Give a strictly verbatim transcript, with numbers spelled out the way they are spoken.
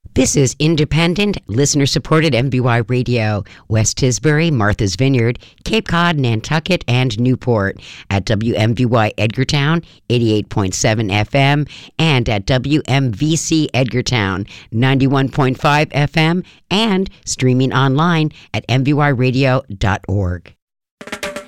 This is independent, listener-supported M B Y Radio, West Tisbury, Martha's Vineyard, Cape Cod, Nantucket, and Newport, at W M B Y Edgartown, eighty-eight point seven F M, and at W M V C Edgartown, ninety-one point five F M, and streaming online at m b y radio dot org.